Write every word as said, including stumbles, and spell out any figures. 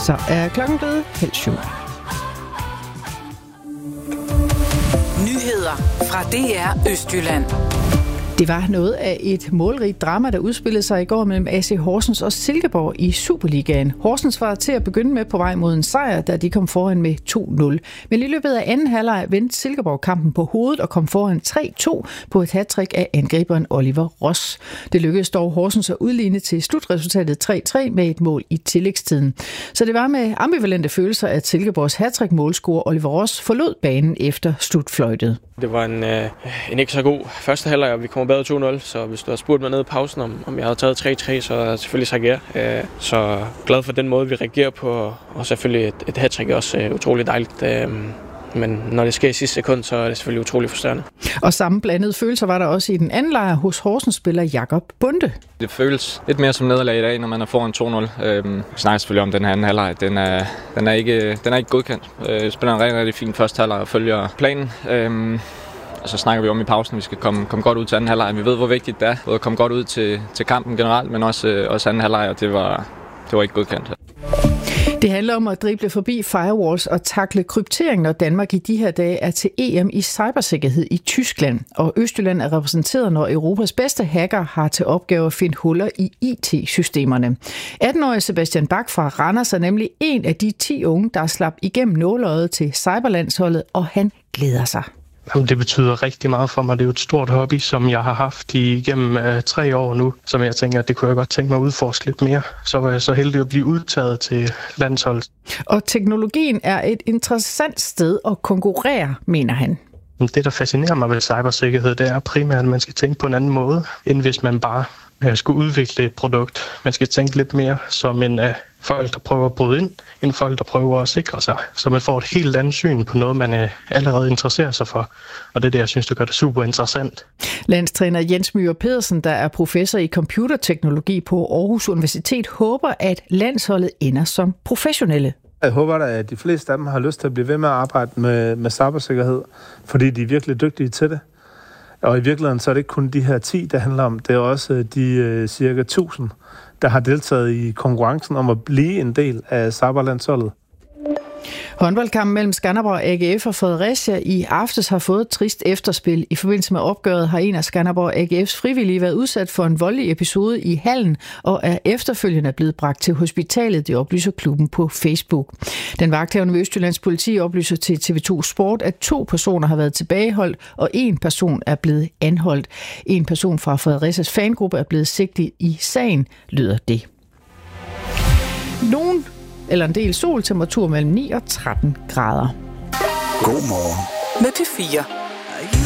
Så er klokken blevet halv syv. Nyheder fra D R Østjylland. Det var noget af et målrigt drama, der udspillede sig i går mellem A C Horsens og Silkeborg i Superligaen. Horsens var til at begynde med på vej mod en sejr, da de kom foran med to nul. Men i løbet af anden halvleg vendte Silkeborg kampen på hovedet og kom foran tre to på et hattrick af angriberen Oliver Ross. Det lykkedes dog Horsens at udligne til slutresultatet tre tre med et mål i tillægstiden. Så det var med ambivalente følelser, at Silkeborgs hattrick-målscorer Oliver Ross forlod banen efter slutfløjtet. Det var en, øh, en ikke så god første halvleg, og vi kommer bedre to nul, så hvis du havde spurgt mig nede i pausen, om, om jeg havde taget tre tre, så havde jeg selvfølgelig sagt ja. Øh, så glad for den måde, vi reagerer på, og selvfølgelig et, et hattrick er også øh, utroligt dejligt. Øh, men når det sker i sidste sekund, så er det selvfølgelig utroligt frustrerende. Og samme blandede følelser var der også i den anden lejr hos Horsens spiller Jakob Bunde. Det føles lidt mere som nederlag i dag, når man er foran to nul. Øhm, vi snakker selvfølgelig om den her anden halvleg. Den er, den er, ikke, den er ikke godkendt. Øh, spiller en rigtig, rigtig fin første halvleg og følger planen. Øhm, Og så snakker vi om i pausen, at vi skal komme, komme godt ud til anden halvleg. Vi ved, hvor vigtigt det er både at komme godt ud til, til kampen generelt, men også, øh, også anden halvleg, og det var, det var ikke godkendt. Det handler om at drible forbi firewalls og takle kryptering, når Danmark i de her dage er til E M i cybersikkerhed i Tyskland. Og Østjylland er repræsenteret, når Europas bedste hacker har til opgave at finde huller i I T-systemerne. atten-årige Sebastian Bach fra Randers er nemlig en af de ti unge, der slap igennem nåleøjet til cyberlandsholdet, og han glæder sig. Jamen, det betyder rigtig meget for mig. Det er jo et stort hobby, som jeg har haft igennem uh, tre år nu, som jeg tænker, at det kunne jeg godt tænke mig at udforske lidt mere. Så var jeg så heldig at blive udtaget til landsholdet. Og teknologien er et interessant sted at konkurrere, mener han. Det, der fascinerer mig ved cybersikkerhed, det er primært, at man skal tænke på en anden måde, end hvis man bare uh, skulle udvikle et produkt. Man skal tænke lidt mere som en uh, folk, der prøver at bryde ind, end folk, der prøver at sikre sig. Så man får et helt andet syn på noget, man uh, allerede interesserer sig for. Og det er det, jeg synes, det gør det super interessant. Landstræner Jens Myhre Pedersen, der er professor i computerteknologi på Aarhus Universitet, håber, at landsholdet ender som professionelle. Jeg håber da, at de fleste af dem har lyst til at blive ved med at arbejde med, med cybersikkerhed, fordi de er virkelig dygtige til det. Og i virkeligheden så er det ikke kun de her ti, der handler om. Det er også de øh, cirka tusind, der har deltaget i konkurrencen om at blive en del af cyberlandsholdet. Håndboldkampen mellem Skanderborg og A G F og Fredericia i aftes har fået et trist efterspil. I forbindelse med opgøret har en af Skanderborg A G F's frivillige været udsat for en voldelig episode i hallen og er efterfølgende blevet bragt til hospitalet, det oplyser klubben på Facebook. Den vagthavende ved Østjyllands politi oplyser til T V to Sport, at to personer har været tilbageholdt, og en person er blevet anholdt. En person fra Fredericias fangruppe er blevet sigtet i sagen, lyder det. Nogen eller en del sol, temperatur mellem ni og tretten grader. God morgen med P fire.